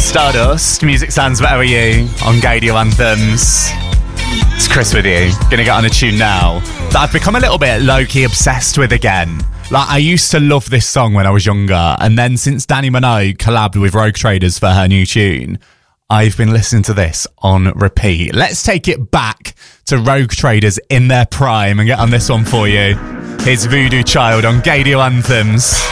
Stardust, Music Sounds Better With You on Radio Anthems. It's Chris with you. Gonna get on a tune now that I've become a little bit low-key obsessed with again. Like, I used to love this song when I was younger, and then since Danny Minogue collabed with Rogue Traders for her new tune, I've been listening to this on repeat. Let's take it back to Rogue Traders in their prime and get on this one for you. Here's Voodoo Child on Radio Anthems.